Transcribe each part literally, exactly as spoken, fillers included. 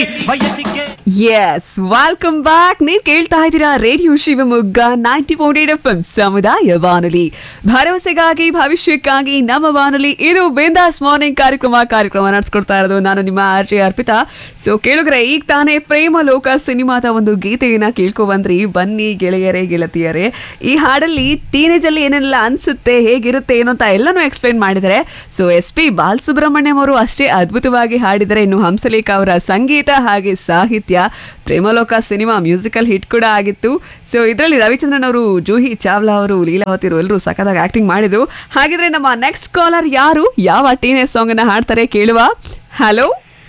ವಯಸ್ಸಿಗೆ S welcome back. ನೀವು ಕೇಳ್ತಾ ಇದ್ದೀರಾ radio Shivamogga ninety point eight F M ಸಮುದಾಯ ಬಾನುಲಿ, ಭರವಸೆಗಾಗಿ ಭವಿಷ್ಯಕ್ಕಾಗಿ ನಮ್ಮ ಬಾನುಲಿ. ಇದು ಬಿಂದಾಸ್ ಮಾರ್ನಿಂಗ್ ಕಾರ್ಯಕ್ರಮ ಕಾರ್ಯಕ್ರಮ ನಡೆಸ್ಕೊಡ್ತಾ ಇರೋದು ನಾನು ನಿಮ್ಮ ಆರ್ ಜೆ ಅರ್ಪಿತಾ. ಸೊ ಕೇಳುಗ್ರೆ, ಈಗ ತಾನೇ ಪ್ರೇಮ ಲೋಕ ಸಿನಿಮಾದ ಒಂದು ಗೀತೆಯನ್ನ ಕೇಳ್ಕೊ ಬಂದ್ರಿ. ಬನ್ನಿ ಗೆಳೆಯರೇ ಗೆಳತಿಯರೇ, ಈ ಹಾಡಲ್ಲಿ ಟೀನೇಜ್ ಅಲ್ಲಿ ಏನೆಲ್ಲ ಅನ್ಸುತ್ತೆ, ಹೇಗಿರುತ್ತೆ ಏನು ಅಂತ ಎಲ್ಲನೂ ಎಕ್ಸ್ಪ್ಲೈನ್ ಮಾಡಿದರೆ. ಸೊ ಎಸ್ ಪಿ ಬಾಲಸುಬ್ರಹ್ಮಣ್ಯಂ ಅವರು ಅಷ್ಟೇ ಅದ್ಭುತವಾಗಿ ಹಾಡಿದರೆ. ಇನ್ನು ಹಂಸಲೇಖ ಅವರ ಸಂಗೀತ ಹಾಗೆ ಸಾಹಿತ್ಯ, ಪ್ರೇಮಲೋಕ ಸಿನಿಮಾ ಮ್ಯೂಸಿಕಲ್ ಹಿಟ್ ಕೂಡ ಆಗಿತ್ತು. ಸೊ ಇದರಲ್ಲಿ ರವಿಚಂದ್ರನ್ ಅವರು, ಜೂಹಿ ಚಾವ್ಲಾ ಅವರು, ಲೀಲಾವತಿ ಅವರು ಎಲ್ಲರೂ ಸಖತ್ತಾಗಿ ಆಕ್ಟಿಂಗ್ ಮಾಡಿದ್ರು. ಹಾಗಿದ್ರೆ ನಮ್ಮ ನೆಕ್ಸ್ಟ್ ಕಾಲರ್ ಯಾರು, ಯಾವ ಟೀನೇಜ್ ಸಾಂಗ್ ಅನ್ನ ಹಾಡ್ತಾರೆ ಕೇಳುವ. ಹಲೋ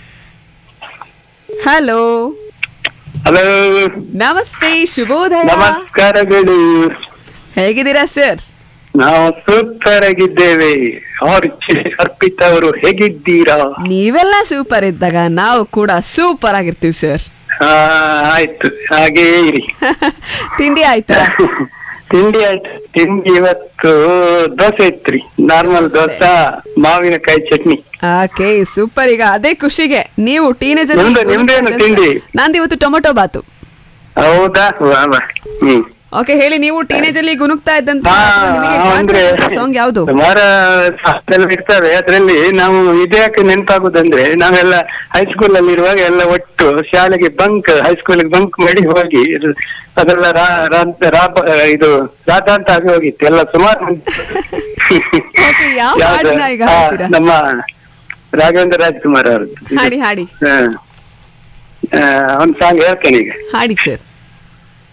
ಹಲೋ ಹಲೋ, ನಮಸ್ತೆ, ಶುಭೋದಯ. ನಮಸ್ಕಾರಗಳು. ಹೇಗಿದ್ದೀರಾ ಸರ್? ನಾವು ಸೂಪರ್ ಆಗಿದ್ದೇವೆ. ಅರ್ಪಿತಾ ಅವರು ಹೇಗಿದ್ದೀರಾ? ನೀವೆಲ್ಲ ಸೂಪರ್ ಇದ್ದಾಗ ನಾವು ಕೂಡ ಸೂಪರ್ ಆಗಿರ್ತೀವಿ ಸರ್. ಹಾ, ಆಯ್ತು, ಹಾಗೇ ಇರಿ. ತಿಂಡಿ ಆಯ್ತಾ? ತಿಂಡಿ ಆಯ್ತು. ತಿಂಡಿ ಇವತ್ತು ದೋಸೆ ಇತ್ರಿ, ನಾರ್ಮಲ್ ದೋಸೆ, ಮಾವಿನಕಾಯಿ ಚಟ್ನಿ. Okay super. ಈಗ ಅದೇ ಖುಷಿಗೆ ನೀವು ಟೀನೇಜ್ ನಿಮ್ದು- ನಿಮ್ದೇನು ತಿಂಡಿ? ನಂದು ಇವತ್ತು ಟೊಮೊಟೊ ಬಾತು. ಹೌದಾ? ವಾ ವಾ. ಹ್ಮ್. ಓಕೆ ಹೇಳಿ, ನೀವು ಟೀನೇಜ್ ಅಲ್ಲಿ ಗುನುಗ್ತಾ ಇದ್ದಂತ ಹಾ, ಅಂದ್ರೆ ಸಾಂಗ್ ಯಾವುದು? ಸುಮಾರು ಸಾಂಗ್ಗಳು ಇರ್ತವೆ. ಅದ್ರಲ್ಲಿ ನಾವು ಇದ್ಯಾಕೆ ನೆನಪಾಗುದಂದ್ರೆ, ನಾವೆಲ್ಲ ಹೈಸ್ಕೂಲ್ ಅಲ್ಲಿ ಇರುವಾಗ ಎಲ್ಲ ಒಟ್ಟು ಶಾಲೆಗೆ ಬಂಕ್, ಹೈಸ್ಕೂಲಿಗೆ ಬಂಕ್ ಮಾಡಿ ಹೋಗಿ ಅದೆಲ್ಲ ರಾ- ರಾ- ರಾ- ಇದು ರಾಧಾಂತ ಆಗಿ ಹೋಗಿತ್ತು ಎಲ್ಲ ಸುಮಾರು ಮಂದಿ. Okay, ಯಾವ ಯಾವ್ದು? ಹಾಡನ್ನ ಈಗ ಆ, ಹಾಡ್ತೀರಾ? ನಮ್ಮ ರಾಘವೇಂದ್ರ ರಾಜ್ಕುಮಾರ್ ಅವ್ರದ್ದು. ಹಾಡಿ ಹಾಡಿ ಹಾ, ಒಂದು ಸಾಂಗ್ ಹೇಳ್ತೇನೆ ಈಗ. ಹಾಡಿ ಸರ್.